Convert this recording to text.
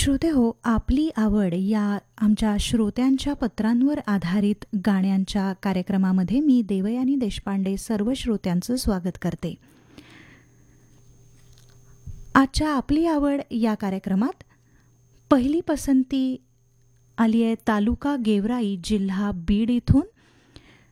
श्रोते हो, आपली आवड या आमच्या श्रोत्यांच्या पत्रांवर आधारित गाण्यांच्या कार्यक्रमामध्ये मी देवयानी देशपांडे सर्व श्रोत्यांचं स्वागत करते. आजच्या आपली आवड या कार्यक्रमात पहिली पसंती आली आहे तालुका गेवराई, जिल्हा बीड इथून